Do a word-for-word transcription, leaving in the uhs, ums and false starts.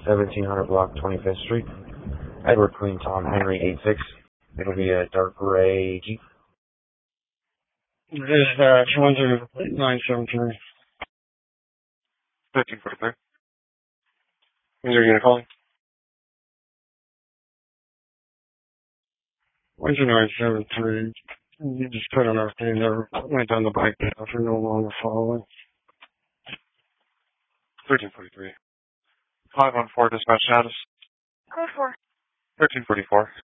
seventeen hundred block, twenty-fifth Street. Edward Queen Tom Henry eight six. It'll be a dark gray Jeep. This is uh, two one zero nine seven three. thirteen forty-three. When are you going to call? one zero nine seven three. You just put enough in there. Went down the bike path. You're no longer following. thirteen forty-three. five one four dispatch status. Code four. thirteen forty-four.